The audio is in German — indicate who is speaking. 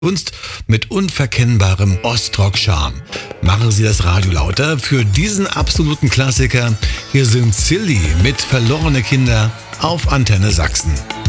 Speaker 1: Kunst mit unverkennbarem Ostrock-Charme. Machen Sie das Radio lauter für diesen absoluten Klassiker. Hier sind Silly mit Verlorene Kinder auf Antenne Sachsen.